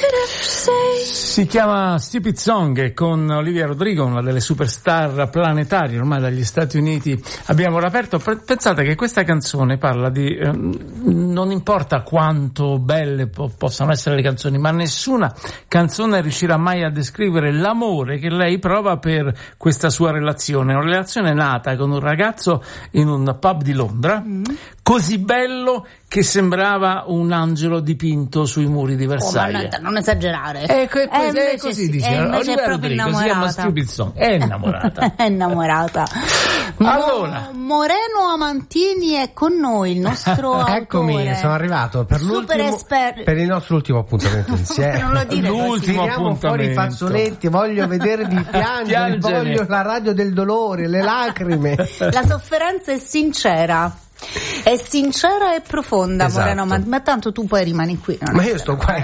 Si chiama Stupid Song, con Olivia Rodrigo, una delle superstar planetarie ormai dagli Stati Uniti. Abbiamo raperto. Pensate che questa canzone parla di non importa quanto belle possano essere le canzoni, ma nessuna canzone riuscirà mai a descrivere l'amore che lei prova per questa sua relazione. Una relazione nata con un ragazzo in un pub di Londra, così bello che sembrava un angelo dipinto sui muri di Versailles. Non esagerare. Così dice. Invece è proprio innamorata. Si chiama Stupid Song. È innamorata. È innamorata. Allora, Moreno Amantini è con noi, il nostro autore. Eccomi, sono arrivato per il nostro ultimo appuntamento insieme. Non lo dire l'ultimo Tiriamo fuori i fazzoletti, voglio vedervi piangere, voglio la radio del dolore, le lacrime. La sofferenza è sincera. È sincera e profonda, esatto. Moreno, ma tanto tu poi rimani qui. Ma io sto qua.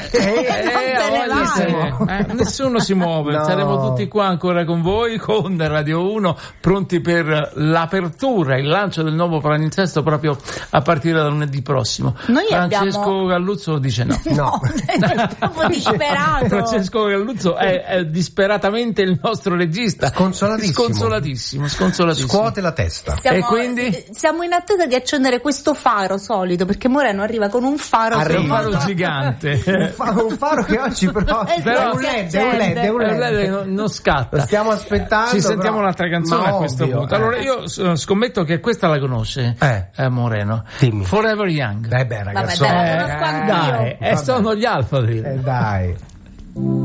Nessuno si muove, no. Saremo tutti qua ancora con voi, con Radio 1, pronti per l'apertura, il lancio del nuovo palinsesto proprio a partire da lunedì prossimo. Francesco Galluzzo dice no. No, è proprio disperato. Francesco Galluzzo è disperatamente il nostro regista. Sconsolatissimo. Scuote la testa. E quindi? Siamo in attesa di accendere questo faro solito, perché Moreno arriva con un faro gigante. un faro che oggi però è un LED, non scatta. Lo stiamo aspettando. Ci sentiamo un'altra canzone a questo punto. Allora io scommetto che questa la conosce, Moreno. Dimmi. Forever Young. Dai, ragazzo. Vabbè, sono gli Alphaville. Dai.